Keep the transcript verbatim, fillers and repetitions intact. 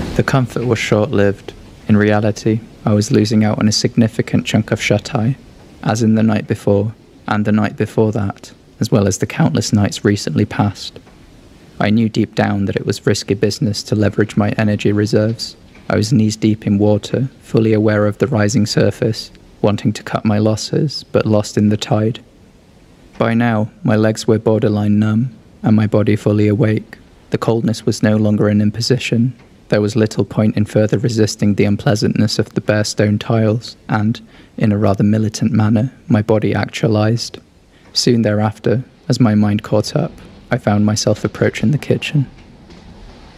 The comfort was short-lived. In reality, I was losing out on a significant chunk of shut-eye, as in the night before, and the night before that, as well as the countless nights recently past. I knew deep down that it was risky business to leverage my energy reserves. I was knees-deep in water, fully aware of the rising surface, wanting to cut my losses, but lost in the tide. By now, my legs were borderline numb, and my body fully awake. The coldness was no longer an imposition. There was little point in further resisting the unpleasantness of the bare stone tiles, and, in a rather militant manner, my body actualized. Soon thereafter, as my mind caught up, I found myself approaching the kitchen.